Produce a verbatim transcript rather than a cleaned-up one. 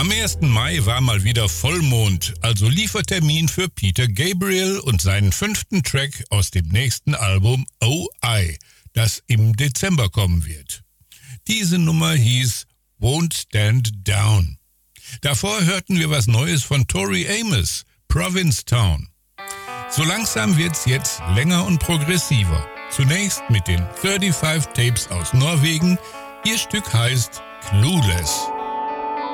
Am ersten Mai war mal wieder Vollmond, also Liefertermin für Peter Gabriel und seinen fünften Track aus dem nächsten Album Oh I, das im Dezember kommen wird. Diese Nummer hieß Won't Stand Down. Davor hörten wir was Neues von Tori Amos, Provincetown. So langsam wird's jetzt länger und progressiver. Zunächst mit den fünfunddreißig Tapes aus Norwegen. Ihr Stück heißt Clueless.